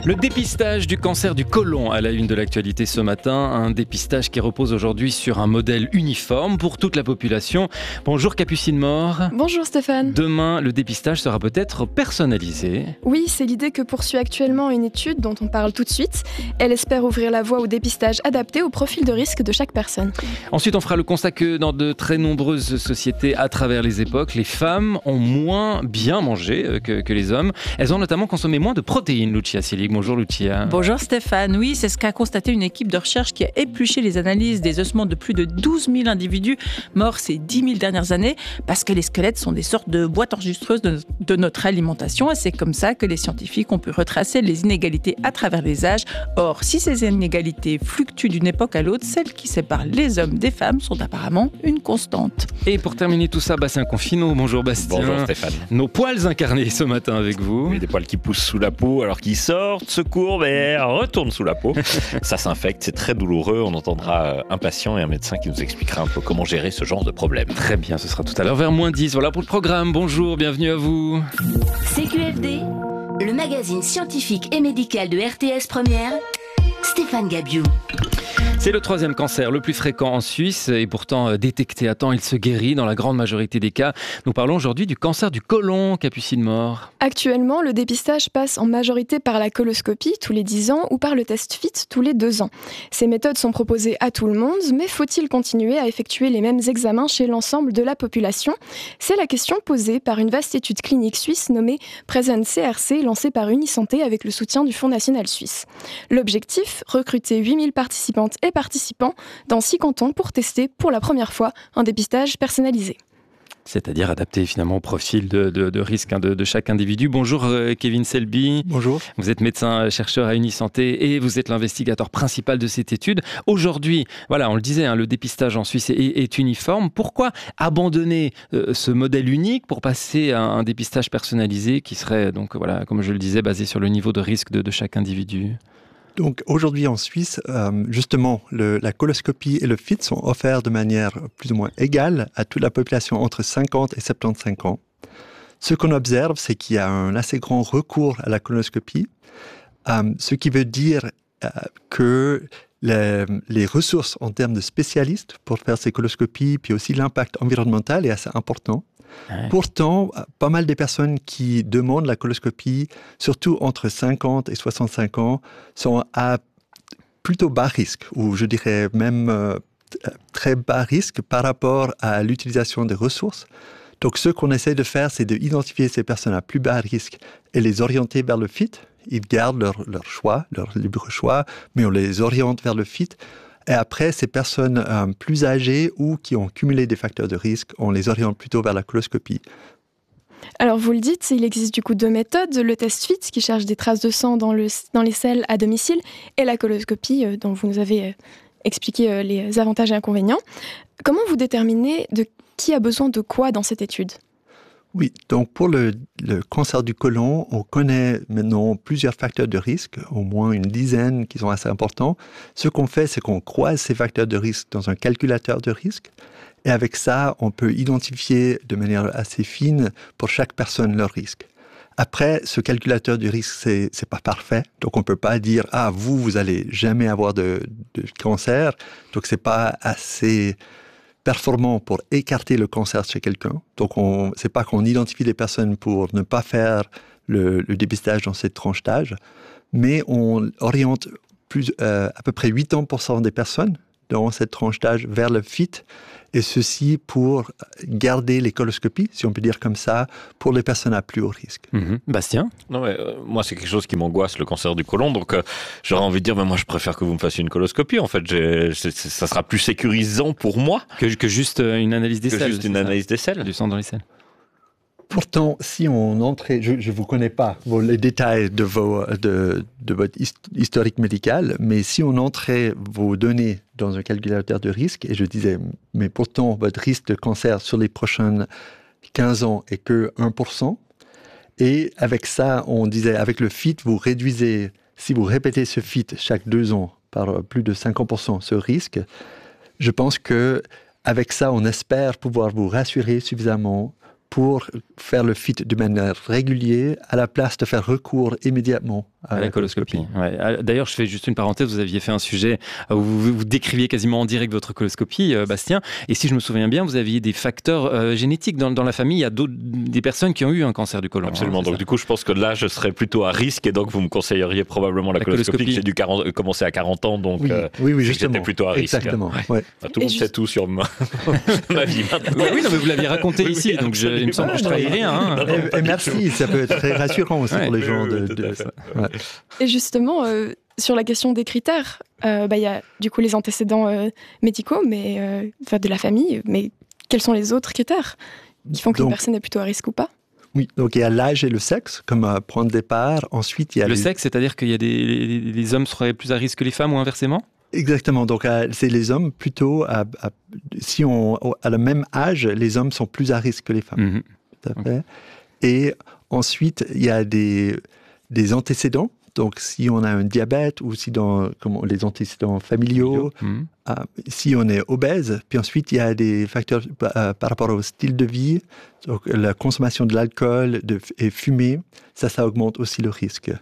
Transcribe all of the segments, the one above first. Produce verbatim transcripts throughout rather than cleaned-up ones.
Le dépistage du cancer du côlon à la une de l'actualité ce matin. Un dépistage qui repose aujourd'hui sur un modèle uniforme pour toute la population. Bonjour Capucine Mort. Bonjour Stéphane. Demain, le dépistage sera peut-être personnalisé. Oui, c'est l'idée que poursuit actuellement une étude dont on parle tout de suite. Elle espère ouvrir la voie au dépistage adapté au profil de risque de chaque personne. Ensuite, on fera le constat que dans de très nombreuses sociétés à travers les époques, les femmes ont moins bien mangé que, que les hommes. Elles ont notamment consommé moins de protéines, Lucia Selig. Bonjour Lucia. Bonjour Stéphane. Oui, c'est ce qu'a constaté une équipe de recherche qui a épluché les analyses des ossements de plus de douze mille individus morts ces dix mille dernières années, parce que les squelettes sont des sortes de boîtes enregistreuses de, de notre alimentation, et c'est comme ça que les scientifiques ont pu retracer les inégalités à travers les âges. Or, si ces inégalités fluctuent d'une époque à l'autre, celles qui séparent les hommes des femmes sont apparemment une constante. Et pour terminer tout ça, Bastien Confino. Bonjour Bastien. Bonjour Stéphane. Nos poils incarnés ce matin avec vous. Oui, des poils qui poussent sous la peau, alors qu'ils sortent, se courbent et retournent sous la peau. Ça s'infecte, c'est très douloureux. On entendra un patient et un médecin qui nous expliquera un peu comment gérer ce genre de problème. Très bien, ce sera tout à l'heure vers moins dix. Voilà pour le programme. Bonjour, bienvenue à vous. C Q F D, le magazine scientifique et médical de R T S Première, Stéphane Gabiou. C'est le troisième cancer le plus fréquent en Suisse et pourtant détecté à temps, il se guérit dans la grande majorité des cas. Nous parlons aujourd'hui du cancer du côlon, Capucine Mort. Actuellement, le dépistage passe en majorité par la coloscopie tous les dix ans ou par le test F I T tous les deux ans. Ces méthodes sont proposées à tout le monde, mais faut-il continuer à effectuer les mêmes examens chez l'ensemble de la population ? C'est la question posée par une vaste étude clinique suisse nommée Present C R C, lancée par Unisanté avec le soutien du Fonds national suisse. L'objectif, recruter huit mille participantes et participants dans six cantons pour tester pour la première fois un dépistage personnalisé. C'est-à-dire adapté finalement au profil de, de, de risque hein, de, de chaque individu. Bonjour euh, Kevin Selby. Bonjour. Vous êtes médecin-chercheur à Unisanté et vous êtes l'investigateur principal de cette étude. Aujourd'hui, voilà, on le disait, hein, le dépistage en Suisse est, est uniforme. Pourquoi abandonner euh, ce modèle unique pour passer à un dépistage personnalisé qui serait, donc voilà, comme je le disais, basé sur le niveau de risque de, de chaque individu ? Donc aujourd'hui en Suisse, euh, justement, le, la coloscopie et le F I T sont offerts de manière plus ou moins égale à toute la population entre cinquante et soixante-quinze ans. Ce qu'on observe, c'est qu'il y a un assez grand recours à la coloscopie, euh, ce qui veut dire euh, que les, les ressources en termes de spécialistes pour faire ces coloscopies, puis aussi l'impact environnemental est assez important. Ouais. Pourtant, pas mal des personnes qui demandent la coloscopie, surtout entre cinquante et soixante-cinq ans, sont à plutôt bas risque, ou je dirais même euh, très bas risque par rapport à l'utilisation des ressources. Donc ce qu'on essaie de faire, c'est d'identifier ces personnes à plus bas risque et les orienter vers le F I T. Ils gardent leur, leur choix, leur libre choix, mais on les oriente vers le F I T. Et après, ces personnes euh, plus âgées ou qui ont cumulé des facteurs de risque, on les oriente plutôt vers la coloscopie. Alors vous le dites, il existe du coup deux méthodes, le test F I T qui cherche des traces de sang dans, le, dans les selles à domicile et la coloscopie euh, dont vous nous avez euh, expliqué euh, les avantages et inconvénients. Comment vous déterminez de qui a besoin de quoi dans cette étude ? Oui, donc pour le, le cancer du côlon, on connaît maintenant plusieurs facteurs de risque, au moins une dizaine qui sont assez importants. Ce qu'on fait, c'est qu'on croise ces facteurs de risque dans un calculateur de risque. Et avec ça, on peut identifier de manière assez fine pour chaque personne leur risque. Après, ce calculateur du risque, c'est, c'est pas parfait. Donc, on peut pas dire, ah, vous, vous allez jamais avoir de, de cancer. Donc, c'est pas assez performant pour écarter le cancer chez quelqu'un. Donc, on, c'est pas qu'on identifie les personnes pour ne pas faire le, le dépistage dans cette tranche d'âge, mais on oriente plus, euh, à peu près quatre-vingts pour cent des personnes dans cette tranche d'âge vers le F I T, et ceci pour garder les coloscopies, si on peut dire comme ça, pour les personnes à plus haut risque. Mmh. Bastien ? Non, mais, euh, moi, c'est quelque chose qui m'angoisse, le cancer du côlon, donc euh, j'aurais envie de dire, mais moi, je préfère que vous me fassiez une coloscopie. En fait, j'ai, c'est, ça sera plus sécurisant pour moi que, que juste une analyse des que selles. juste une analyse des selles. Du sang dans les selles. Pourtant, si on entrait, je ne vous connais pas vos, les détails de, vos, de, de votre historique médical, mais si on entrait vos données dans un calculateur de risque, et je disais, mais pourtant, votre risque de cancer sur les prochaines quinze ans est que un pour cent, et avec ça, on disait, avec le F I T, vous réduisez, si vous répétez ce F I T chaque deux ans par plus de cinquante pour cent ce risque, je pense que avec ça, on espère pouvoir vous rassurer suffisamment pour faire le F I T de manière régulière, à la place de faire recours immédiatement à, à la, la coloscopie. coloscopie. Ouais. D'ailleurs, je fais juste une parenthèse, vous aviez fait un sujet où vous, vous décriviez quasiment en direct votre coloscopie, euh, Bastien, et si je me souviens bien, vous aviez des facteurs euh, génétiques dans, dans la famille, il y a des personnes qui ont eu un cancer du côlon. Absolument, hein, donc ça. Du coup, je pense que là, je serais plutôt à risque, et donc vous me conseilleriez probablement la, la coloscopie, coloscopie. Que j'ai dû quarante, commencer à quarante ans, donc oui, euh, oui, oui, justement. J'étais plutôt à risque. Exactement, ouais. Ouais. Enfin, tout le monde sait tout sur ma, ma vie maintenant. Oui, non, mais vous l'aviez raconté oui, ici, oui, donc je, il me semble que je trahis rien. Hein. Non, non, et, et merci, ça peut être très rassurant aussi ouais, pour les gens. De, de, de ouais. Et justement, euh, sur la question des critères, il euh, bah, y a du coup les antécédents euh, médicaux, mais euh, de la famille, mais quels sont les autres critères qui font qu'une personne est plutôt à risque ou pas? Oui, donc il y a l'âge et le sexe comme euh, point de départ. Ensuite, il y a le les... sexe, c'est-à-dire qu'il y a des les, les hommes seraient plus à risque que les femmes ou inversement? Exactement. Donc euh, c'est les hommes plutôt à, à, si on à le même âge, les hommes sont plus à risque que les femmes. Mm-hmm. Tout à fait. Okay. Et ensuite, il y a des des antécédents. Donc, si on a un diabète ou si dans comment, les antécédents familiaux, mmh. euh, si on est obèse, puis ensuite il y a des facteurs euh, par rapport au style de vie, donc la consommation de l'alcool de, et fumer, ça, ça augmente aussi le risque.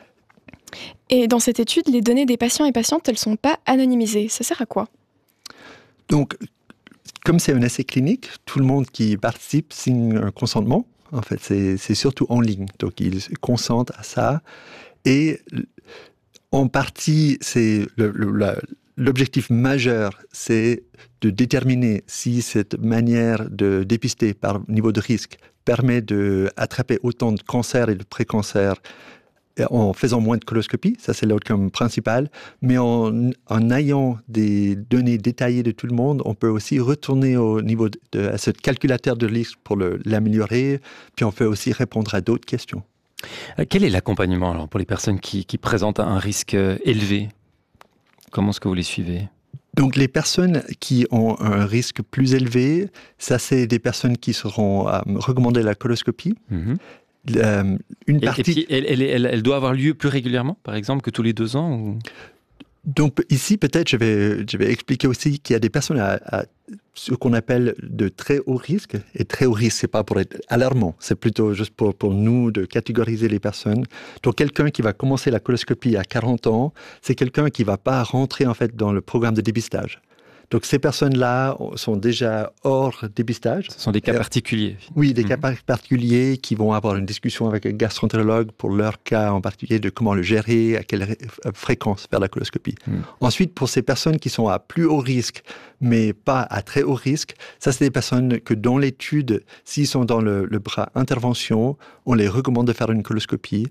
Et dans cette étude, les données des patients et patientes, elles ne sont pas anonymisées. Ça sert à quoi? Donc, comme c'est un essai clinique, tout le monde qui participe signe un consentement. En fait, c'est, c'est surtout en ligne. Donc, ils consentent à ça. Et en partie, c'est le, le, la, l'objectif majeur, c'est de déterminer si cette manière de dépister par niveau de risque permet d'attraper autant de cancers et de pré-cancers en faisant moins de coloscopie, ça c'est l'outcome principal, mais en, en ayant des données détaillées de tout le monde, on peut aussi retourner au niveau de, de à ce calculateur de risque pour le, l'améliorer, puis on peut aussi répondre à d'autres questions. Quel est l'accompagnement alors, pour les personnes qui, qui présentent un risque élevé? Comment est-ce que vous les suivez? Donc les personnes qui ont un risque plus élevé, ça c'est des personnes qui seront euh, recommandées la coloscopie. Mm-hmm. Euh, une et, partie... et puis elle, elle, elle, elle doit avoir lieu plus régulièrement, par exemple, que tous les deux ans ou... Donc ici, peut-être, je vais, je vais expliquer aussi qu'il y a des personnes à, à ce qu'on appelle de très haut risque. Et très haut risque, c'est pas pour être alarmant, c'est plutôt juste pour, pour nous de catégoriser les personnes. Donc quelqu'un qui va commencer la coloscopie à quarante ans, c'est quelqu'un qui va pas rentrer en fait dans le programme de dépistage. Donc ces personnes-là sont déjà hors dépistage. Ce sont des cas particuliers. Oui, des mmh. cas particuliers qui vont avoir une discussion avec un gastroentérologue pour leur cas en particulier de comment le gérer, à quelle ré- fréquence faire la coloscopie. Mmh. Ensuite, pour ces personnes qui sont à plus haut risque, mais pas à très haut risque, ça c'est des personnes que dans l'étude, s'ils sont dans le, le bras intervention, on les recommande de faire une coloscopie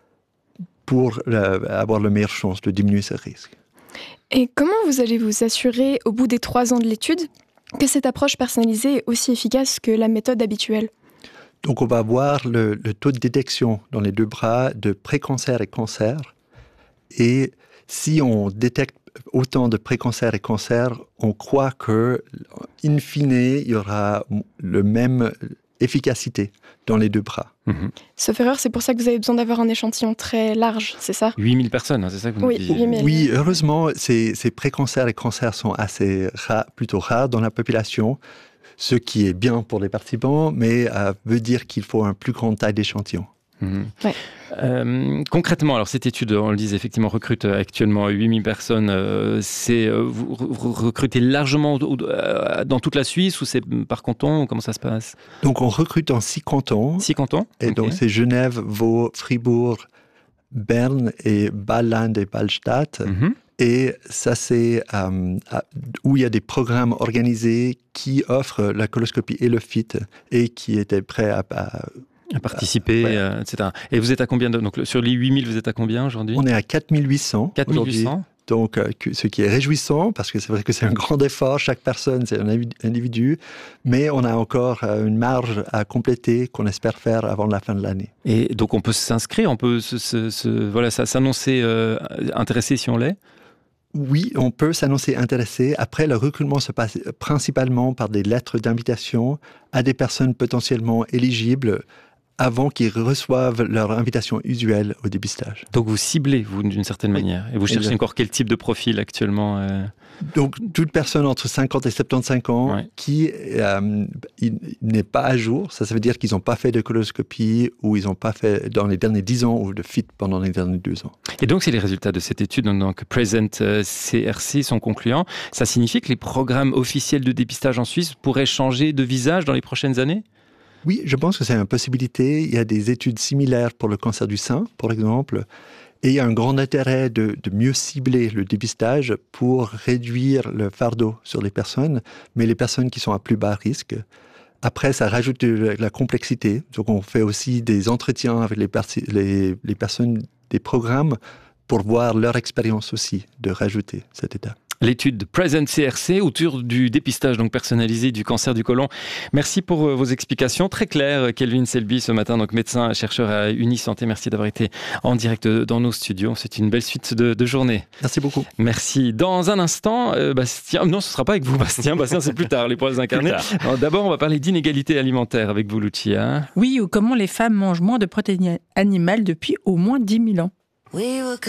pour euh, avoir la meilleure chance de diminuer ce risque. Et comment vous allez vous assurer, au bout des trois ans de l'étude, que cette approche personnalisée est aussi efficace que la méthode habituelle? Donc, on va voir le, le taux de détection dans les deux bras de pré-cancer et cancer. Et si on détecte autant de pré-cancer et cancer, on croit que, in fine, il y aura le même efficacité dans les deux bras. Mmh. Sauf erreur, c'est pour ça que vous avez besoin d'avoir un échantillon très large, c'est ça? huit mille personnes, hein, c'est ça que vous oui, me disiez? huit mille. Oui, heureusement, ces, ces pré-cancers et cancers sont assez rares, plutôt rares dans la population, ce qui est bien pour les participants, mais euh, veut dire qu'il faut un plus grand taille d'échantillon. Mmh. Ouais. Euh, concrètement, alors cette étude, on le disait, effectivement, recrute actuellement huit mille personnes. Euh, c'est, euh, vous recrutez largement euh, dans toute la Suisse ou c'est par canton? Comment ça se passe? Donc on recrute en six cantons. Six cantons. Et okay. Donc c'est Genève, Vaud, Fribourg, Berne et Bâle-Land et Bâle-Stadt. Mmh. Et ça, c'est euh, où il y a des programmes organisés qui offrent la coloscopie et le F I T et qui étaient prêts à... à à participer, ouais. euh, et cetera. Et vous êtes à combien de, donc sur les huit mille, vous êtes à combien aujourd'hui? On est à quatre mille huit cents quatre mille huit cents. Donc, euh, ce qui est réjouissant, parce que c'est vrai que c'est un grand effort, chaque personne, c'est un individu, mais on a encore euh, une marge à compléter qu'on espère faire avant la fin de l'année. Et donc, on peut s'inscrire, on peut se, se, se, voilà, s'annoncer euh, intéressé si on l'est? Oui, on peut s'annoncer intéressé. Après, le recrutement se passe principalement par des lettres d'invitation à des personnes potentiellement éligibles avant qu'ils reçoivent leur invitation usuelle au dépistage. Donc vous ciblez, vous, d'une certaine Oui. manière. Et vous cherchez Exactement. encore quel type de profil actuellement euh... Donc, toute personne entre cinquante et soixante-quinze ans Ouais. qui euh, il, il n'est pas à jour, ça, ça veut dire qu'ils n'ont pas fait de coloscopie ou ils n'ont pas fait dans les derniers dix ans ou de F I T pendant les derniers deux ans. Et donc, c'est les résultats de cette étude, donc Present C R C, sont concluants. Ça signifie que les programmes officiels de dépistage en Suisse pourraient changer de visage dans les prochaines années ? Oui, je pense que c'est une possibilité. Il y a des études similaires pour le cancer du sein, par exemple. Et il y a un grand intérêt de, de mieux cibler le dépistage pour réduire le fardeau sur les personnes, mais les personnes qui sont à plus bas risque. Après, ça rajoute de la complexité. Donc, on fait aussi des entretiens avec les, pers- les, les personnes des programmes pour voir leur expérience aussi de rajouter cette étape. L'étude de Present C R C autour du dépistage donc personnalisé du cancer du côlon. Merci pour vos explications très claires, Kelvin Selby, ce matin, donc médecin chercheur à Unisanté. Merci d'avoir été en direct dans nos studios. C'est une belle suite de, de journée. Merci beaucoup. Merci. Dans un instant, euh, Bastien, non, ce sera pas avec vous, Bastien. Bastien, c'est plus tard, les poils incarnés. Alors, d'abord, on va parler d'inégalité alimentaire avec vous, Lucia. Oui, ou comment les femmes mangent moins de protéines animales depuis au moins dix mille ans. We were